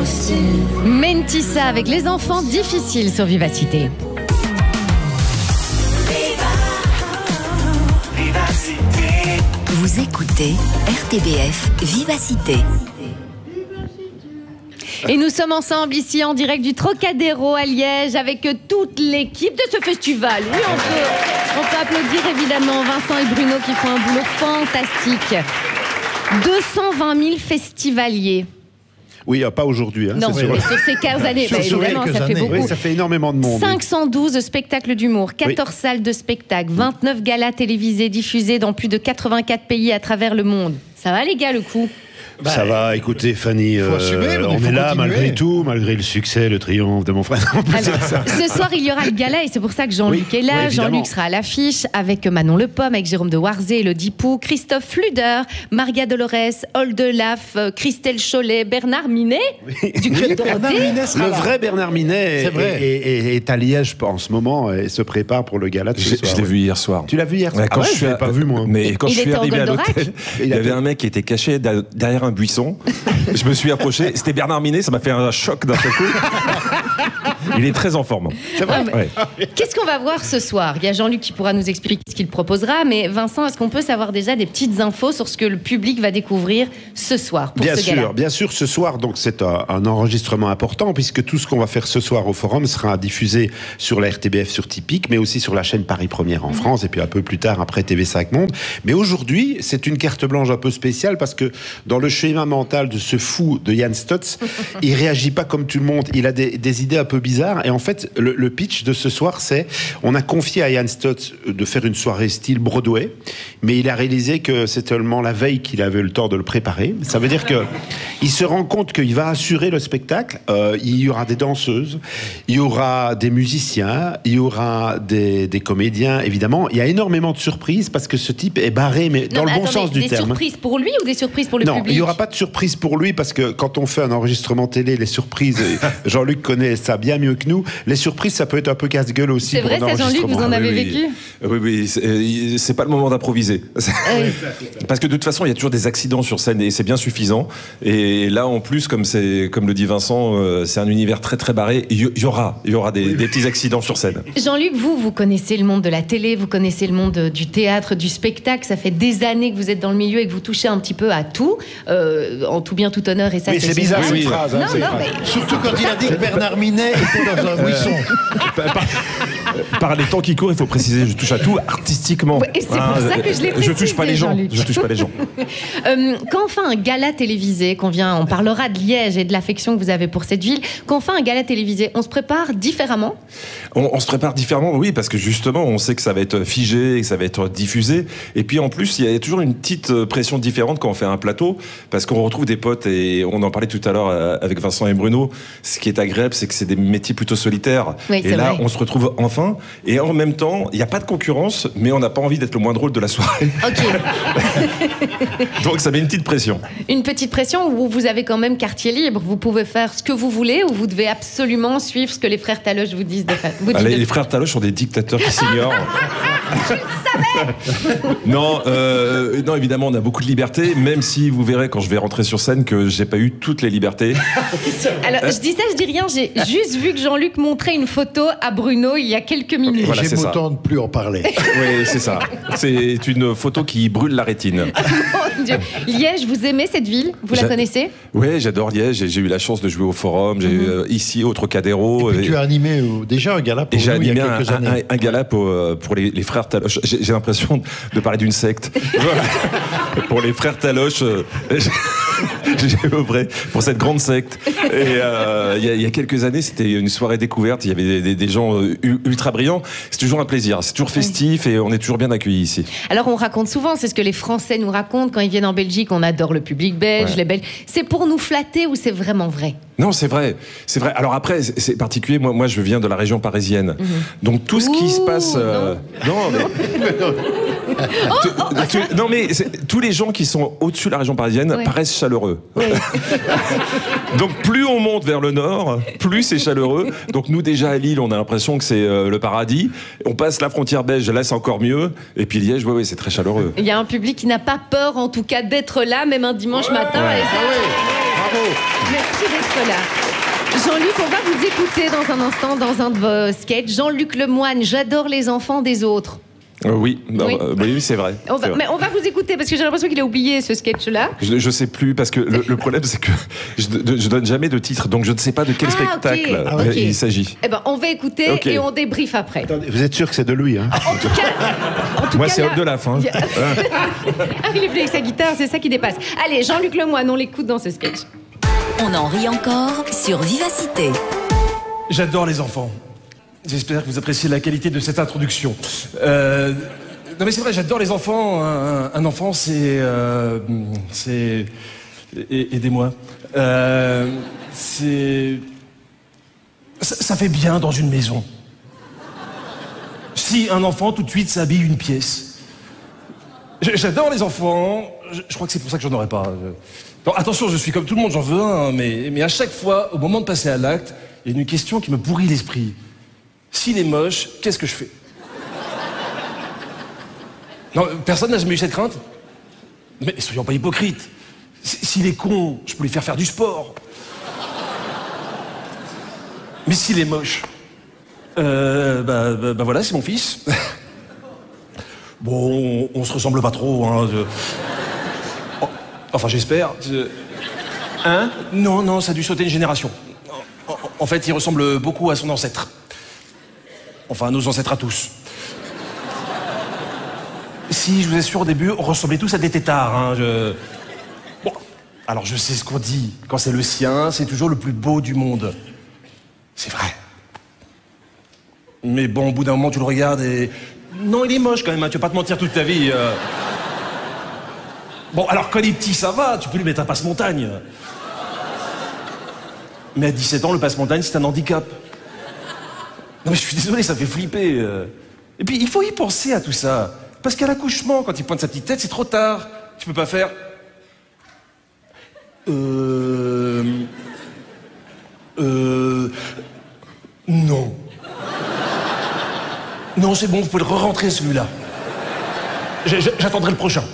Mentissa avec les enfants difficiles sur Vivacité. Vous écoutez RTBF Vivacité. Et nous sommes ensemble ici en direct du Trocadéro à Liège avec toute l'équipe de ce festival. Oui, on peut applaudir évidemment Vincent et Bruno qui font un boulot fantastique. 220 000 festivaliers. Oui, pas aujourd'hui. Hein, non, sur ces 15 années, évidemment, ça fait beaucoup. Oui, ça fait énormément de monde. 512 spectacles d'humour, 14 salles de spectacle, 29 galas télévisés diffusés dans plus de 84 pays à travers le monde. Ça va les gars, le coup? Ça va, écoutez Fanny, on est là malgré tout, malgré le succès, le triomphe de mon frère. Ce soir il y aura le gala et c'est pour ça que Jean-Luc est là. Jean-Luc sera à l'affiche avec Manon Le Pomme, avec Jérôme de Warzé, Elodie Pou, Christophe Fluder, Maria Dolores, Olde Laf, Christelle Chollet, Bernard Minet du Club Dorothée. Le vrai Bernard Minet est à Liège en ce moment et se prépare pour le gala de ce soir. Je l'ai vu hier soir. Tu l'as vu hier soir? Ouais, je l'avais pas vu moi. Mais quand je suis arrivé à l'hôtel, il y avait un mec qui était caché derrière un buisson. Je me suis approché, c'était Bernard Minet, ça m'a fait un choc d'un seul coup. Il est très en forme. C'est vrai. Qu'est-ce qu'on va voir ce soir? Il y a Jean-Luc qui pourra nous expliquer ce qu'il proposera, mais Vincent, est-ce qu'on peut savoir déjà des petites infos sur ce que le public va découvrir ce soir pour ce gala? Bien sûr, ce soir, donc c'est un enregistrement important puisque tout ce qu'on va faire ce soir au Forum sera diffusé sur la RTBF, sur Typique, mais aussi sur la chaîne Paris Première en France et puis un peu plus tard après TV5 Monde. Mais aujourd'hui, c'est une carte blanche un peu spéciale parce que dans le schéma mental de ce fou de Yann Stutz, il réagit pas comme tout le monde. Il a des idées un peu bizarres. Et en fait, le pitch de ce soir, c'est on a confié à Yann Stutz de faire une soirée style Broadway, mais il a réalisé que c'est seulement la veille qu'il avait eu le temps de le préparer. Ça veut dire que il se rend compte qu'il va assurer le spectacle. Il y aura des danseuses, il y aura des musiciens, il y aura des comédiens, évidemment. Il y a énormément de surprises parce que ce type est barré, mais dans le bon sens du terme. Des surprises pour lui ou des surprises pour le public? Non, il n'y aura pas de surprise pour lui parce que quand on fait un enregistrement télé, les surprises, Jean-Luc connaît ça bien mieux que nous. Les surprises, ça peut être un peu casse-gueule aussi. C'est vrai, ça, Jean-Luc, vous en avez vécu? Oui, c'est pas le moment d'improviser. Parce que de toute façon, il y a toujours des accidents sur scène et c'est bien suffisant. Et là, en plus, comme le dit Vincent, c'est un univers très très barré. Il y aura des petits accidents sur scène. Jean-Luc, vous connaissez le monde de la télé, vous connaissez le monde du théâtre, du spectacle. Ça fait des années que vous êtes dans le milieu et que vous touchez un petit peu à tout, en tout bien, tout honneur. Et ça, c'est bizarre cette phrase. Non, surtout quand il a dit que Bernard Minet était dans un buisson. Par les temps qui courent, il faut préciser, je touche à tout artistiquement. Et c'est pour ça que je l'ai précisé. Je touche pas les gens. Jean-Luc. Je touche pas les gens. Quand on fait un gala télévisé, on parlera de Liège et de l'affection que vous avez pour cette ville. Quand on fait un gala télévisé, on se prépare différemment? On se prépare différemment, oui, parce que justement, on sait que ça va être figé, que ça va être diffusé. Et puis en plus, il y a toujours une petite pression différente quand on fait un plateau, parce qu'on retrouve des potes, et on en parlait tout à l'heure avec Vincent et Bruno. Ce qui est agréable, c'est que c'est des métiers plutôt solitaires. Oui, et là, vrai. on se retrouve enfin. Et en même temps, il n'y a pas de concurrence, mais on n'a pas envie d'être le moins drôle de la soirée. Ok. Donc ça met une petite pression. Une petite pression où vous avez quand même quartier libre. Vous pouvez faire ce que vous voulez ou vous devez absolument suivre ce que les frères Taloche vous disent de faire. Les frères Taloche sont des dictateurs qui s'ignorent. Je le savais. Non, évidemment, on a beaucoup de liberté, même si vous verrez quand je vais rentrer sur scène que j'ai pas eu toutes les libertés. Alors, je dis ça, je dis rien. J'ai juste vu que Jean-Luc montrait une photo à Bruno il y a quelques minutes. Voilà, j'aime autant ne plus en parler. Oui, c'est ça. C'est une photo qui brûle la rétine. Mon Dieu. Liège, vous aimez cette ville? Vous la connaissez? Oui, j'adore Liège. J'ai eu la chance de jouer au Forum, ici au Trocadéro. Et puis tu as animé déjà un gala pour nous il y a quelques années. Un gala pour les frères Taloche. J'ai l'impression de parler d'une secte. Pour les frères Taloche, j'ai œuvré pour cette grande secte. Et il y a quelques années, c'était une soirée découverte. Il y avait des gens ultra brillants. C'est toujours un plaisir. C'est toujours festif et on est toujours bien accueillis ici. Alors on raconte souvent, c'est ce que les Français nous racontent quand ils viennent en Belgique. On adore le public belge, les Belges. C'est pour nous flatter ou c'est vraiment vrai? Non, c'est vrai. C'est vrai. Alors après, c'est particulier. Moi, je viens de la région parisienne. Donc tout ce qui se passe... Non, mais tous les gens qui sont au-dessus de la région parisienne paraissent chaleureux. Oui. Donc plus on monte vers le nord, plus c'est chaleureux. Donc nous déjà à Lille, on a l'impression que c'est le paradis. On passe la frontière belge, là c'est encore mieux. Et puis Liège, c'est très chaleureux. Il y a un public qui n'a pas peur en tout cas d'être là, même un dimanche matin. Et ça... Bravo. Merci d'être là. Jean-Luc, on va vous écouter dans un instant dans un de vos sketchs. Jean-Luc Lemoine, j'adore les enfants des autres. Oui, Oui. oui, c'est vrai. Mais on va vous écouter parce que j'ai l'impression qu'il a oublié ce sketch-là. Je sais plus parce que le problème c'est que je donne jamais de titre, donc je ne sais pas de quel spectacle ok. il s'agit. Eh ben, on va écouter Ok. et on débriefe après. Attendez, vous êtes sûr que c'est de lui, hein? En tout cas, Moi c'est là- Hop de la fin. Ah, il est venu avec sa guitare, c'est ça qui dépasse. Allez, Jean-Luc Lemoine, on l'écoute dans ce sketch. On en rit encore sur Vivacité. J'adore les enfants. J'espère que vous appréciez la qualité de cette introduction. Non mais c'est vrai, j'adore les enfants. Un enfant, c'est... Aidez-moi. C'est... Ça fait bien dans une maison. Si un enfant, tout de suite, s'habille une pièce. J'adore les enfants. Je crois que c'est pour ça que j'en aurais pas. Non, attention, je suis comme tout le monde, j'en veux un, mais à chaque fois, au moment de passer à l'acte, il y a une question qui me pourrit l'esprit. S'il est moche, qu'est-ce que je fais? Non, personne n'a jamais eu cette crainte? Mais soyons pas hypocrites. S'il est con, je peux lui faire du sport. Mais s'il est moche, bah voilà, c'est mon fils. Bon, on se ressemble pas trop, hein. Enfin, j'espère. Hein? Non, ça a dû sauter une génération. En fait, il ressemble beaucoup à son ancêtre. Enfin, à nos ancêtres à tous. Si, je vous assure, au début, on ressemblait tous à des têtards, hein. Bon, alors je sais ce qu'on dit. Quand c'est le sien, c'est toujours le plus beau du monde. C'est vrai. Mais bon, au bout d'un moment, tu le regardes et... Non, il est moche quand même, hein. Tu vas pas te mentir toute ta vie. Bon, alors quand il est petit, ça va, tu peux lui mettre un passe-montagne. Mais à 17 ans, le passe-montagne, c'est un handicap. Non mais je suis désolé, ça fait flipper. Et puis, il faut y penser à tout ça. Parce qu'à l'accouchement, quand il pointe sa petite tête, c'est trop tard. Tu peux pas faire... Non. Non, c'est bon, vous pouvez le re-rentrer celui-là. J'attendrai le prochain.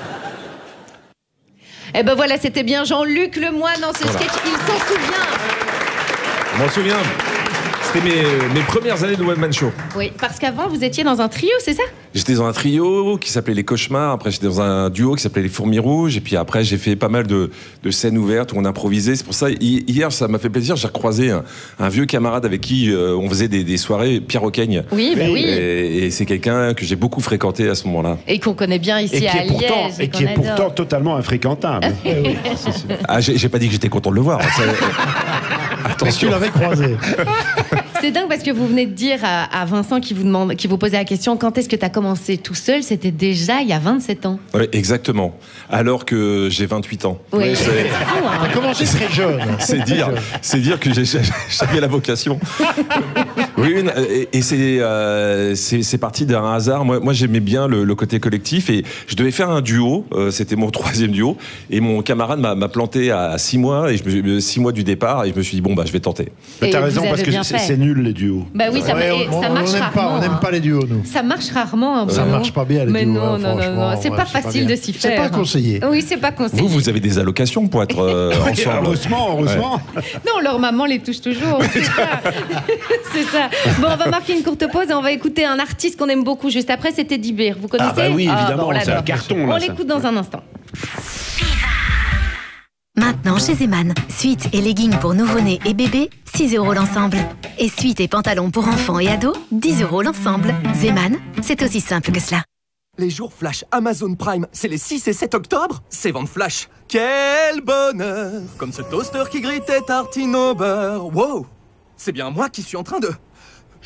Eh ben voilà, c'était bien Jean-Luc Lemoine dans ce sketch. Il s'en souvient. Je m'en souviens. C'était mes premières années de One Man Show. Oui, parce qu'avant, vous étiez dans un trio, c'est ça? J'étais dans un trio qui s'appelait Les Cauchemars, après j'étais dans un duo qui s'appelait Les Fourmis Rouges, et puis après j'ai fait pas mal de scènes ouvertes où on improvisait. C'est pour ça, hier, ça m'a fait plaisir, j'ai recroisé un vieux camarade avec qui on faisait des soirées, Pierre Oquaigne. Oui, bah oui. Et c'est quelqu'un que j'ai beaucoup fréquenté à ce moment-là. Et qu'on connaît bien ici à Liège. Et qui est pourtant totalement infréquentable. Ah, j'ai pas dit que j'étais content de le voir. Attention. Tu l'avais croisé. C'est dingue parce que vous venez de dire à Vincent qui vous posait la question quand est-ce que tu as commencé tout seul, c'était déjà il y a 27 ans. Oui, exactement. Alors que j'ai 28 ans. Oui. C'est- fou, hein. T'as commencé très jeune. C'est dire que j'avais la vocation. Oui, et c'est parti d'un hasard. Moi j'aimais bien le côté collectif et je devais faire un duo. C'était mon 3e duo et mon camarade m'a planté à 6 mois et 6 mois du départ et je me suis dit bon bah je vais tenter. Mais Et t'as vous raison avez parce que bien c'est fait. nul les duos. Bah oui, ça, Ouais, et ça marche rarement. on n'aime hein. pas les duos, nous. Ça marche rarement un Ça boulot. marche pas bien, les Mais duos, non, hein, non, franchement, c'est ouais, pas c'est pas facile bien. de s'y C'est faire. pas conseillé. Oui, c'est pas conseillé. Vous avez des allocations pour être ensemble. Heureusement. Non, leur maman les touche toujours. C'est ça. C'est ça. Bon, on va marquer une courte pause et on va écouter un artiste qu'on aime beaucoup juste après. C'était Dibir. Vous connaissez? Ah bah oui, évidemment, on c'est un l'adore. carton, On là, ça. l'écoute dans un instant. Maintenant chez Zeman, suite et leggings pour nouveau-nés et bébés, 6 € l'ensemble. Et suite et pantalons pour enfants et ados, 10 € l'ensemble. Zeman, c'est aussi simple que cela. Les jours flash Amazon Prime, c'est les 6 et 7 octobre, c'est vente flash. Quel bonheur! Comme ce toaster qui grille tes tartines au beurre. Wow! C'est bien moi qui suis en train de...